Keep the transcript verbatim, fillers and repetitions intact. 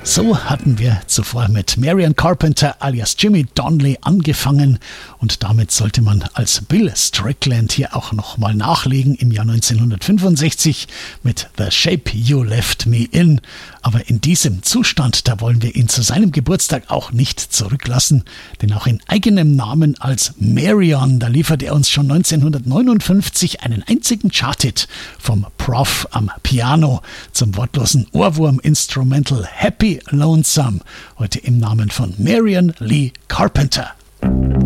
So hatten wir zuvor mit Marion Carpenter alias Jimmy Donnelly angefangen und damit sollte man als Bill Strickland hier auch nochmal nachlegen im Jahr neunzehnhundertfünfundsechzig mit The Shape You Left Me In. Aber in diesem Zustand, da wollen wir ihn zu seinem Geburtstag auch nicht zurücklassen, denn auch in eigenem Namen als Marion, da liefert er uns schon neunzehnhundertneunundfünfzig einen einzigen Charthit vom Prof am Piano zum wortlosen Ohrwurm-Instrumental Happy Lonesome, heute im Namen von Marion Lee Carpenter.